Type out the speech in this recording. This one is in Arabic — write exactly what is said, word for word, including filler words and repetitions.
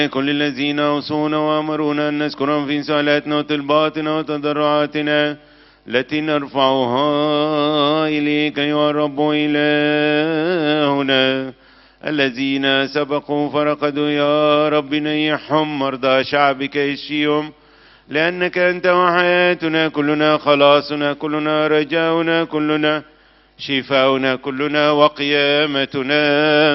كل الذين أوصونا وأمرونا أن نذكرهم في سؤالاتنا وطلباتنا وتضرعاتنا التي نرفعها إليك أيها الرب إلهنا. الذين سبقوا فرقدوا يا رب نيحهم، مرضى شعبك اشفيهم، لأنك أنت وحياتنا كلنا، خلاصنا كلنا، رجاؤنا كلنا، شفاؤنا كلنا وقيامتنا.